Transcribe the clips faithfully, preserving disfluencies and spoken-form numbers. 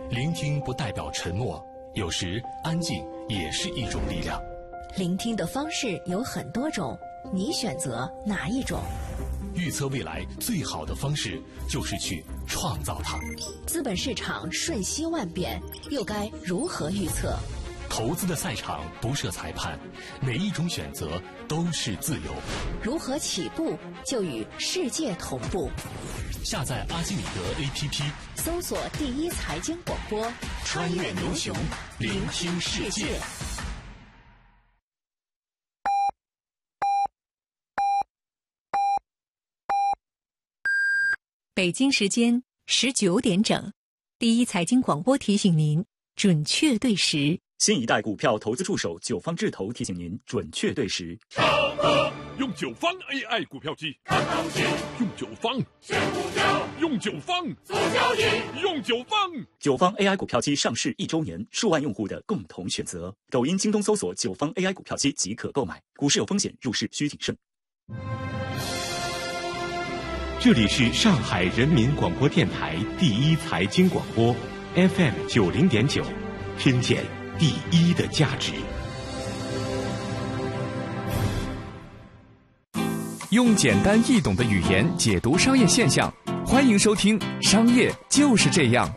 聆听不代表沉默，有时安静也是一种力量。 聆听的方式有很多种，你选择哪一种？ 预测未来最好的方式就是去创造它。 资本市场瞬息万变，又该如何预测？ 投资的赛场不设裁判，每一种选择都是自由。 如何起步就与世界同步？ 下载阿基米德 A P P， 搜索第一财经广播， 穿越牛熊，聆听世界。 北京时间十九点整，第一财经广播提醒您准确对时。 新一代股票投资助手九方智投提醒您准确对时。 用九方 A I 股票机，看行情；用九方选股票，用九方做交易，用九方。 九方 A I 股票机上市一周年，数万用户的共同选择。抖音、京东搜索九方 A I 股票机即可购买。股市有风险，入市需谨慎。 这里是上海人民广播电台第一财经广播 F M 九零点九，听见第一的价值。 用简单易懂的语言解读商业现象，欢迎收听《商业就是这样》。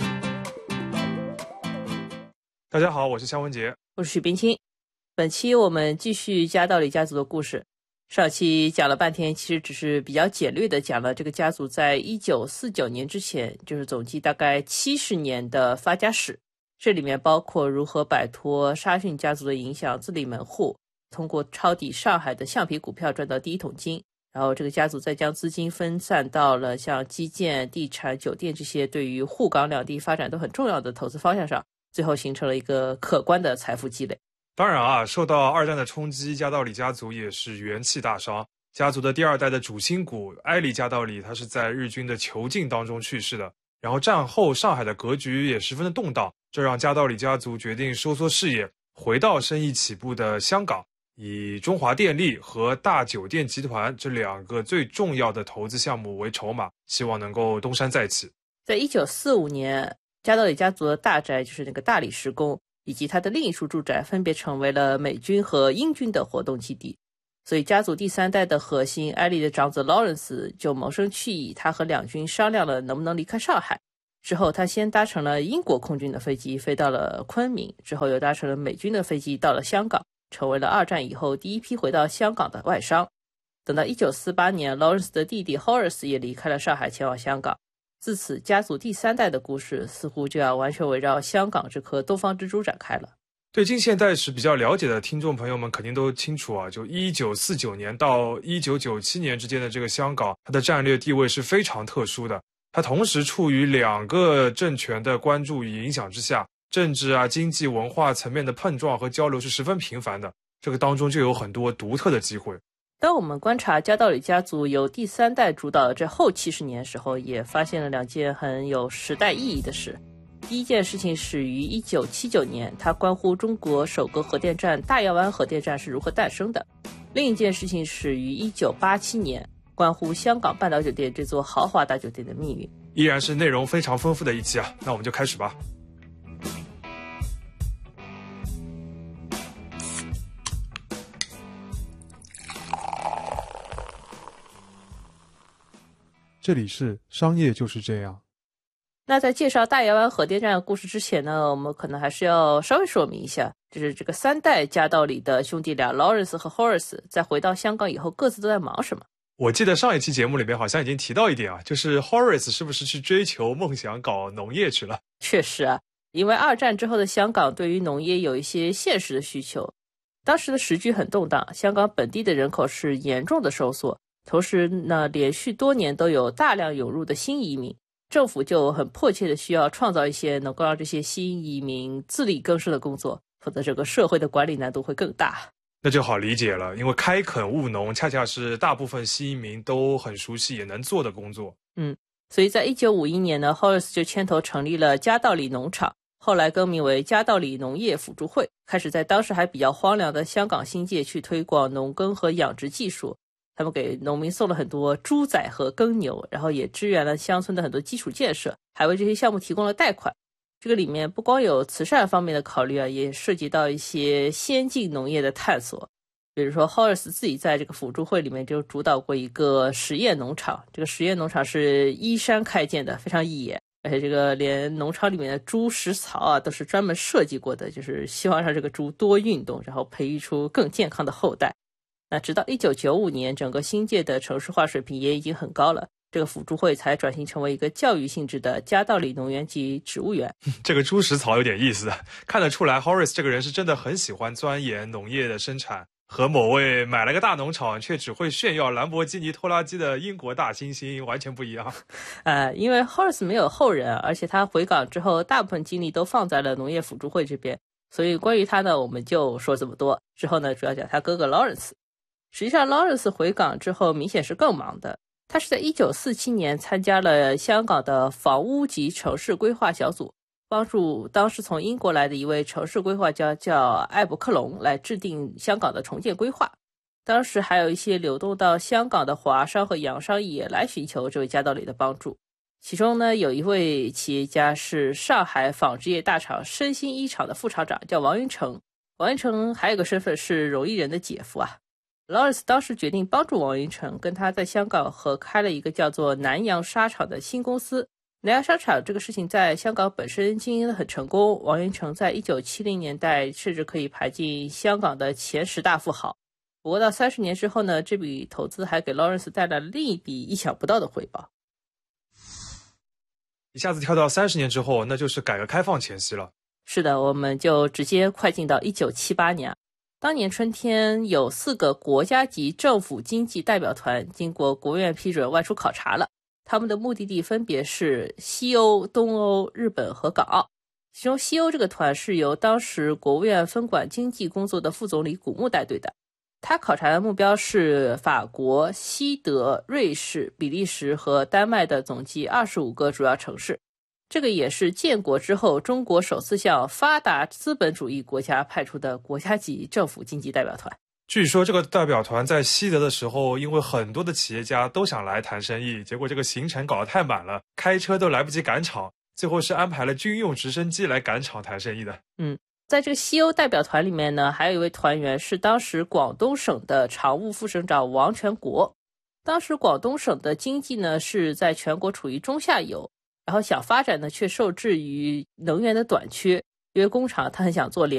大家好，我是肖文杰， 我是许冰清。本期我们继续加道理家族的故事。上期讲了半天，其实只是比较简略的讲了这个家族在一九四九年之前，就是总计大概七十年的发家史。这里面包括如何摆脱沙逊家族的影响，自立门户，通过抄底上海的橡皮股票赚到第一桶金，然后这个家族再将资金分散到了像基建、地产、酒店这些对于沪港两地发展都很重要的投资方向上，最后形成了一个可观的财富积累。 当然啊，受到二战的冲击，加道理家族也是元气大伤。家族的第二代的主心骨埃里加道理，他是在日军的囚禁当中去世的。然后战后上海的格局也十分的动荡，这让加道理家族决定收缩视野，回到生意起步的香港，以中华电力和大酒店集团这两个最重要的投资项目为筹码，希望能够东山再起。 在一九四五年，加道理家族的大宅就是那个大理石宫以及他的另一处住宅分别成为了美军和英军的活动基地，所以家族第三代的核心埃利的长子劳伦斯就萌生去意，他和两军商量了能不能离开上海。之后他先搭乘了英国空军的飞机飞到了昆明，之后又搭乘了美军的飞机到了香港，成为了二战以后第一批回到香港的外商。等到一九四八年，劳伦斯的弟弟 Horace 也离开了上海前往香港。自此家族第三代的故事似乎就要完全围绕香港这颗东方之珠展开了。 对近现代史比较了解的听众朋友们肯定都清楚啊，就一九四九年到一九九七年之间的这个香港，它的战略地位是非常特殊的。它同时处于两个政权的关注与影响之下，政治啊、经济、文化层面的碰撞和交流是十分频繁的，这个当中就有很多独特的机会。 当我们观察加道理家族由第三代主导的这后七十年的时候，也发现了两件很有时代意义的事。第一件事情始于一九七九年，它关乎中国首个核电站大亚湾核电站是如何诞生的。另一件事情始于一九八七年，关乎香港半岛酒店这座豪华大酒店的命运。 依然是内容非常丰富的一期啊，那我们就开始吧。 这里是商业就是这样。 那在介绍大亚湾核电站的故事之前呢，我们可能还是要稍微说明一下，就是这个三代加道理的兄弟俩 Lawrence 和 Horace 在回到香港以后各自都在忙什么。 我记得上一期节目里面好像已经提到一点啊，就是 Horace 是不是去追求梦想搞农业去了。 确实啊，因为二战之后的香港对于农业有一些现实的需求。当时的时局很动荡，香港本地的人口是严重的收缩，同时呢，连续多年都有大量涌入的新移民，政府就很迫切的需要创造一些能够让这些新移民自力更生的工作，否则这个社会的管理难度会更大。 那就好理解了，因为开垦务农恰恰是大部分新移民都很熟悉也能做的工作。 嗯，所以在一九五一年呢 Horace 就牵头成立了加道理农场，后来更名为加道理农业辅助会，开始在当时还比较荒凉的香港新界去推广农耕和养殖技术。他们给农民送了很多猪仔和耕牛，然后也支援了乡村的很多基础建设，还为这些项目提供了贷款。 这个里面不光有慈善方面的考虑啊，也涉及到一些先进农业的探索。比如说 Horace 自己在这个辅助会里面就主导过一个实验农场，这个实验农场是依山开建的，非常野，而且这个连农场里面的猪食槽啊都是专门设计过的，就是希望让这个猪多运动，然后培育出更健康的后代。那直到一九九五年，整个新界的城市化水平也已经很高了，这个辅助会才转型成为一个教育性质的加道理农园及植物园。 这个猪食槽有点意思，看得出来 Horace 这个人是真的很喜欢钻研农业的生产，和某位买了个大农场却只会炫耀兰博基尼拖拉机的英国大猩猩完全不一样。 呃，因为 Horace 没有后人，而且他回港之后大部分精力都放在了农业辅助会这边，所以关于他呢我们就说这么多。之后呢主要讲他哥哥 Lawrence。实际上 Lawrence 回港之后明显是更忙的，他是在一九四七年参加了香港的房屋及城市规划小组，帮助当时从英国来的一位城市规划家叫艾伯克隆来制定香港的重建规划。当时还有一些流动到香港的华商和洋商也来寻求这位加道理的帮助，其中呢有一位企业家是上海纺织业大厂身心衣厂的副厂长，叫王云成。王云成还有个身份是荣毅人的姐夫啊。Lawrence 当时决定帮助王云成，跟他在香港合开了一个叫做南洋纱厂的新公司。南洋纱厂这个事情在香港本身经营得很成功，王云成在一九七零年代甚至可以排进香港的前十大富豪。不过到三十年之后呢，这笔投资还给 Lawrence 带来了另一笔意想不到的回报。 一下子跳到三十年之后，那就是改革开放前夕了。 是的，我们就直接快进到一九七八年。当年春天，有四个国家级政府经济代表团经过国务院批准外出考察了，他们的目的地分别是西欧、东欧、日本和港澳。其中西欧这个团是由当时国务院分管经济工作的副总理古木带队的，他考察的目标是法国、西德、瑞士、比利时和丹麦的总计二十五个主要城市。这个也是建国之后中国首次向发达资本主义国家派出的国家级政府经济代表团。 据说这个代表团在西德的时候，因为很多的企业家都想来谈生意，结果这个行程搞得太满了，开车都来不及赶场，最后是安排了军用直升机来赶场谈生意的。 嗯，在这个西欧代表团里面呢，还有一位团员是当时广东省的常务副省长王全国。当时广东省的经济呢是在全国处于中下游，然后想发展呢却受制于能源的短缺，因为工厂他很想做联